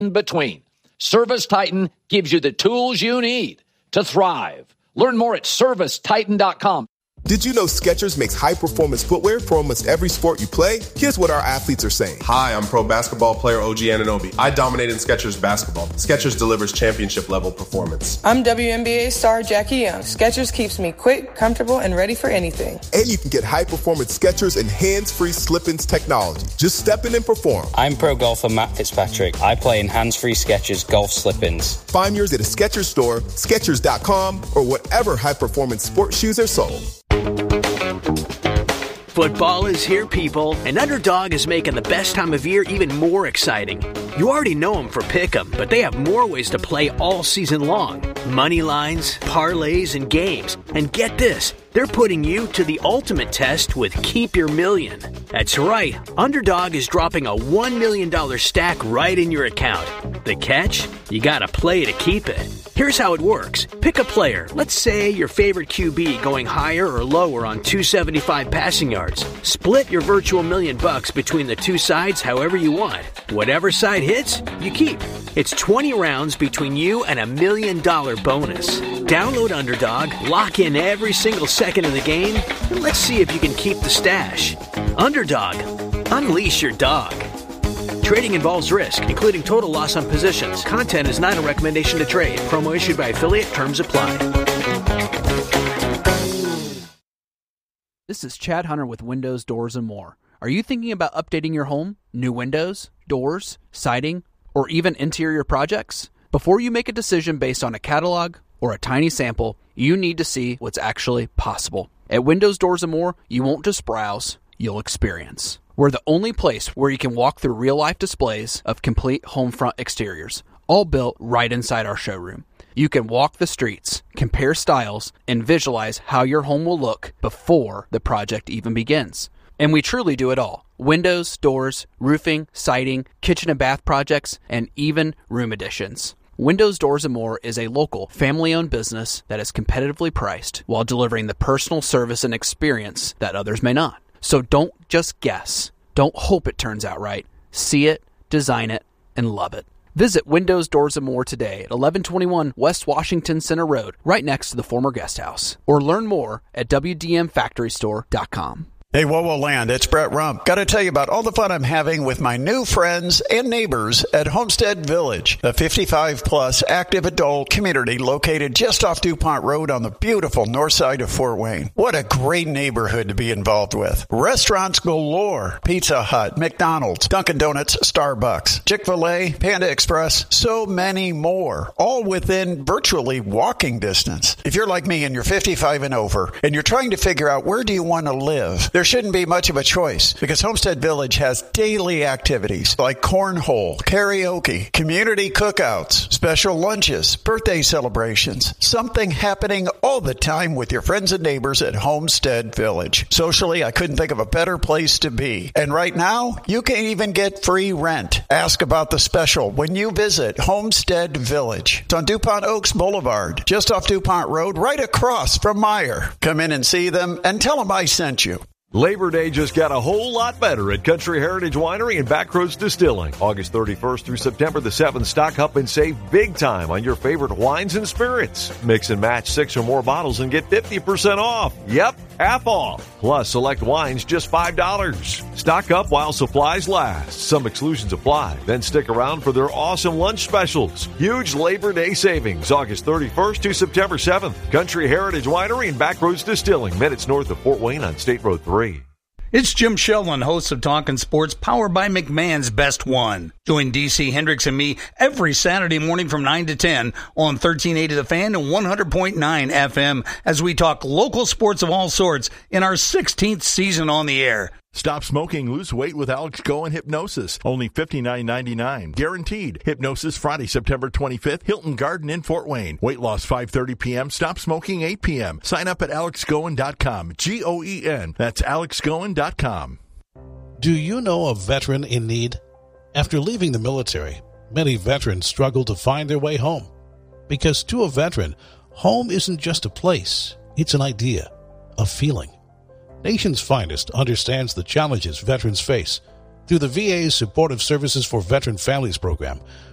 in between. Service Titan gives you the tools you need to thrive. Learn more at ServiceTitan.com. Did you know Skechers makes high-performance footwear for almost every sport you play? Here's what our athletes are saying. Hi, I'm pro basketball player OG Anunoby. I dominate in Skechers basketball. Skechers delivers championship-level performance. I'm WNBA star Jackie Young. Skechers keeps me quick, comfortable, and ready for anything. And you can get high-performance Skechers and hands-free slip-ins technology. Just step in and perform. I'm pro golfer Matt Fitzpatrick. I play in hands-free Skechers golf slip-ins. Find yours at a Skechers store, Skechers.com, or whatever high-performance sports shoes are sold. Football is here, people, and Underdog is making the best time of year even more exciting. You already know them for Pick'em, but they have more ways to play all season long. Money lines, parlays, and games. And get this, they're putting you to the ultimate test with Keep Your Million. That's right, Underdog is dropping a $1 million stack right in your account. The catch? You gotta play to keep it. Here's how it works. Pick a player. Let's say your favorite QB going higher or lower on 275 passing yards. Split your virtual $1 million between the two sides however you want. Whatever side hits, you keep. It's 20 rounds between you and $1 million bonus. Download Underdog, lock in every single second of the game, and let's see if you can keep the stash. Underdog. Unleash your dog. Trading involves risk, including total loss on positions. Content is not a recommendation to trade. Promo issued by affiliate. Terms apply. This is Chad Hunter with Windows, Doors, and More. Are you thinking about updating your home? New windows, doors, siding, or even interior projects? Before you make a decision based on a catalog or a tiny sample, you need to see what's actually possible. At Windows, Doors, and More, you won't just browse, you'll experience. We're the only place where you can walk through real-life displays of complete home front exteriors, all built right inside our showroom. You can walk the streets, compare styles, and visualize how your home will look before the project even begins. And we truly do it all. Windows, doors, roofing, siding, kitchen and bath projects, and even room additions. Windows, Doors, and More is a local, family-owned business that is competitively priced while delivering the personal service and experience that others may not. So don't just guess. Don't hope it turns out right. See it, design it, and love it. Visit Windows, Doors, and More today at 1121 West Washington Center Road, right next to the former guest house. Or learn more at WDMFactoryStore.com. Hey, Whoa Land, it's Brett Rump. Got to tell you about all the fun I'm having with my new friends and neighbors at Homestead Village, a 55-plus active adult community located just off DuPont Road on the beautiful north side of Fort Wayne. What a great neighborhood to be involved with. Restaurants galore. Pizza Hut, McDonald's, Dunkin' Donuts, Starbucks, Chick-fil-A, Panda Express, so many more, all within virtually walking distance. If you're like me and you're 55 and over, and you're trying to figure out where do you want to live, there shouldn't be much of a choice because Homestead Village has daily activities like cornhole, karaoke, community cookouts, special lunches, birthday celebrations, something happening all the time with your friends and neighbors at Homestead Village. Socially, I couldn't think of a better place to be. And right now, you can even get free rent. Ask about the special when you visit Homestead Village. It's on DuPont Oaks Boulevard, just off DuPont Road, right across from Meijer. Come in and see them and tell them I sent you. Labor Day just got a whole lot better at Country Heritage Winery and Backroads Distilling. August 31st through September the 7th, stock up and save big time on your favorite wines and spirits. Mix and match 6 or more bottles and get 50% off. Yep, half off. Plus, select wines just $5. Stock up while supplies last. Some exclusions apply. Then stick around for their awesome lunch specials. Huge Labor Day savings, August 31st to September 7th. Country Heritage Winery and Backroads Distilling, minutes north of Fort Wayne on State Road 3. It's Jim Sheldon, host of Talkin' Sports, powered by McMahon's Best One. Join DC Hendricks and me every Saturday morning from 9 to 10 on 1380 The Fan and 100.9 FM as we talk local sports of all sorts in our 16th season on the air. Stop smoking, lose weight with Alex Goen Hypnosis. Only $59.99. Guaranteed. Hypnosis Friday, September 25th. Hilton Garden in Fort Wayne. Weight loss 5:30 p.m. Stop smoking 8 p.m. Sign up at alexgoen.com. Goen. That's alexgoen.com. Do you know a veteran in need? After leaving the military, many veterans struggle to find their way home. Because to a veteran, home isn't just a place. It's an idea, a feeling. Nation's Finest understands the challenges veterans face. Through the VA's Supportive Services for Veteran Families program,